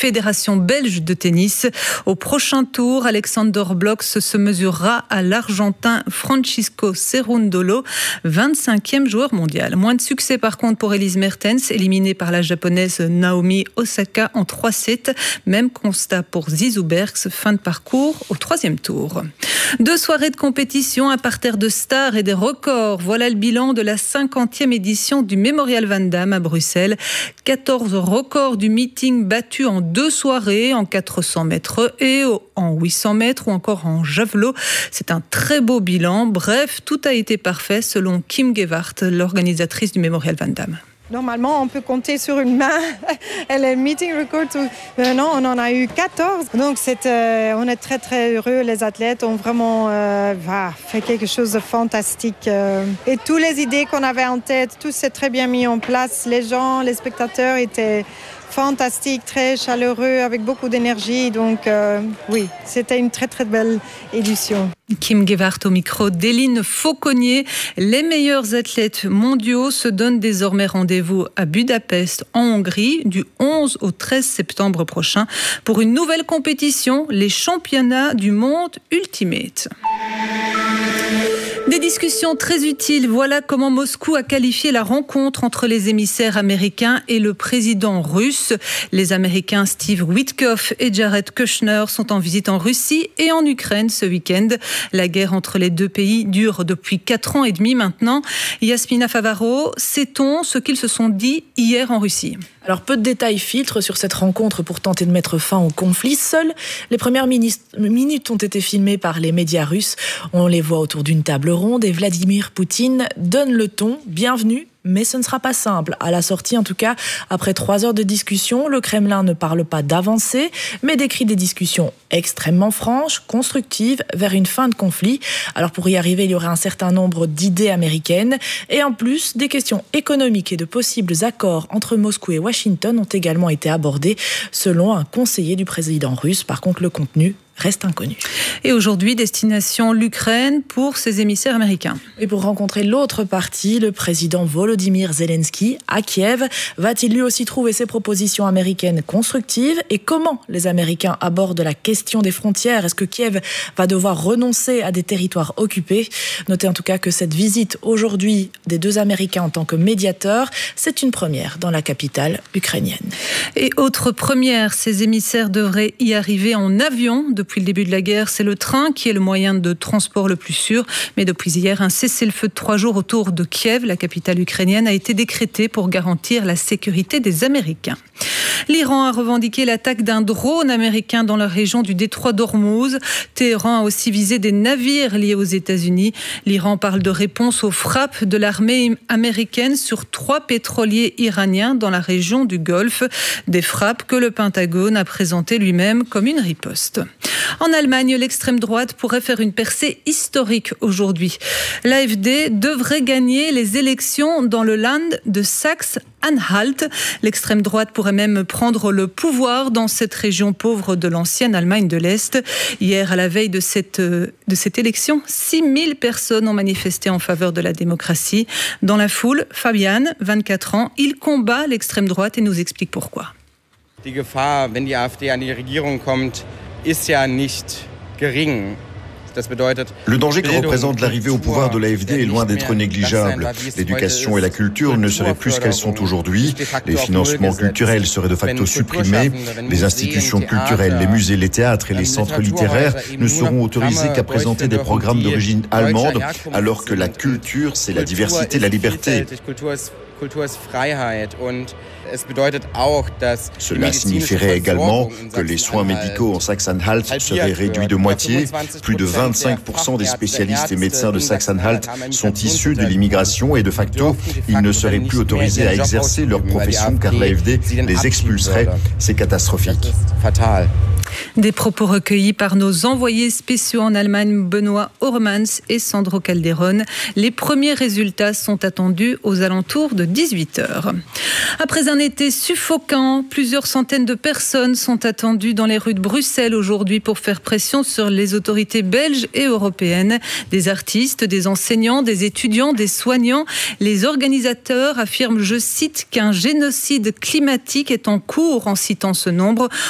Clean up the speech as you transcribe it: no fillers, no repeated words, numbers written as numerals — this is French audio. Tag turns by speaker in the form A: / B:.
A: Fédération belge de tennis. Au prochain tour, Alexander Blok se mesurera à l'Argentin Francisco Cerundolo, 25e joueur mondial. Moins de succès par contre pour Elise Mertens, éliminée par la japonaise Naomi Osaka en 3-7. Même constat pour Zizou Bergs, fin de parcours au 3e tour. 2 soirées de compétition, un parterre de stars et des records. Voilà le bilan de la 50e édition du Memorial Van Damme à Bruxelles. 14 records du meeting battus en 2 soirées, en 400 mètres et en 800 mètres ou encore en javelot. C'est un très beau bilan. Bref, tout a été parfait selon Kim Gewart, l'organisatrice du Memorial Van Damme.
B: Normalement, on peut compter sur une main. Et le meeting record, non, on en a eu 14. Donc, on est très, très heureux. Les athlètes ont vraiment fait quelque chose de fantastique. Et toutes les idées qu'on avait en tête, tout s'est très bien mis en place. Les gens, les spectateurs étaient fantastiques, très chaleureux, avec beaucoup d'énergie. Donc, oui, c'était une très, très belle édition.
A: Kim Gewart au micro d'Éline Fauconnier. Les meilleurs athlètes mondiaux se donnent désormais rendez-vous à Budapest, en Hongrie, du 11 au 13 septembre prochain, pour une nouvelle compétition, les championnats du monde Ultimate. Des discussions très utiles. Voilà comment Moscou a qualifié la rencontre entre les émissaires américains et le président russe. Les Américains Steve Witkoff et Jared Kushner sont en visite en Russie et en Ukraine ce week-end. La guerre entre les deux pays dure depuis 4 ans et demi maintenant. Yasmina Favaro, sait-on ce qu'ils se sont dit hier en Russie ?
C: Alors, peu de détails filtrent sur cette rencontre pour tenter de mettre fin au conflit. Seules les premières minutes ont été filmées par les médias russes. On les voit autour d'une table ronde et Vladimir Poutine donne le ton. Bienvenue. Mais ce ne sera pas simple. À la sortie, en tout cas, après 3 heures de discussion, le Kremlin ne parle pas d'avancée, mais décrit des discussions extrêmement franches, constructives, vers une fin de conflit. Alors pour y arriver, il y aurait un certain nombre d'idées américaines. Et en plus, des questions économiques et de possibles accords entre Moscou et Washington ont également été abordées, selon un conseiller du président russe. Par contre, le contenu reste inconnu.
A: Et aujourd'hui, destination l'Ukraine pour ses émissaires américains.
C: Et pour rencontrer l'autre partie, le président Volodymyr Zelensky à Kiev, va-t-il lui aussi trouver ses propositions américaines constructives? Et comment les Américains abordent la question des frontières? Est-ce que Kiev va devoir renoncer à des territoires occupés? Notez en tout cas que cette visite aujourd'hui des 2 Américains en tant que médiateurs, c'est une première dans la capitale ukrainienne.
A: Et autre première, ces émissaires devraient y arriver en avion. Depuis le début de la guerre, c'est le train qui est le moyen de transport le plus sûr. Mais depuis hier, un cessez-le-feu de 3 jours autour de Kiev, la capitale ukrainienne, a été décrété pour garantir la sécurité des Américains. L'Iran a revendiqué l'attaque d'un drone américain dans la région du détroit d'Ormuz. Téhéran a aussi visé des navires liés aux États-Unis. L'Iran parle de réponse aux frappes de l'armée américaine sur 3 pétroliers iraniens dans la région du Golfe. Des frappes que le Pentagone a présentées lui-même comme une riposte. En Allemagne, l'extrême droite pourrait faire une percée historique aujourd'hui. L'AfD devrait gagner les élections dans le Land de Saxe-Anhalt. L'extrême droite pourrait même prendre le pouvoir dans cette région pauvre de l'ancienne Allemagne de l'Est. Hier, à la veille de cette élection, 6000 personnes ont manifesté en faveur de la démocratie. Dans la foule, Fabian, 24 ans, il combat l'extrême droite et nous explique pourquoi.
D: Die Gefahr, wenn die AfD an die Regierung kommt, ist ja nicht gering.
E: Le danger que représente l'arrivée au pouvoir de l'AfD est loin d'être négligeable. L'éducation et la culture ne seraient plus ce qu'elles sont aujourd'hui. Les financements culturels seraient de facto supprimés. Les institutions culturelles, les musées, les théâtres et les centres littéraires ne seront autorisés qu'à présenter des programmes d'origine allemande, alors que la culture, c'est la diversité, la liberté. Cela signifierait également que les soins médicaux en Saxe-Anhalt seraient réduits de moitié. Plus de 25% des spécialistes et médecins de Saxe-Anhalt sont issus de l'immigration et de facto, ils ne seraient plus autorisés à exercer leur profession car l'AfD les expulserait. C'est catastrophique.
A: Des propos recueillis par nos envoyés spéciaux en Allemagne, Benoît Ormans et Sandro Calderon. Les premiers résultats sont attendus aux alentours de 18h. Après un été suffocant, plusieurs centaines de personnes sont attendues dans les rues de Bruxelles aujourd'hui pour faire pression sur les autorités belges et européennes. Des artistes, des enseignants, des étudiants, des soignants. Les organisateurs affirment, je cite, qu'un génocide climatique est en cours en citant ce nombre.